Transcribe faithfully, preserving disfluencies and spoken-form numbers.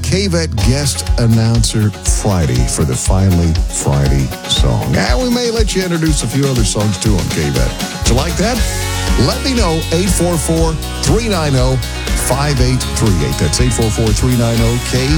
K-Vet Guest Announcer Friday for the Finally Friday song. And we may let you introduce a few other songs too on K-Vet. Do you like that? Let me know. eight four four, three nine zero, five eight three eight. That's eight four four, three nine zero, K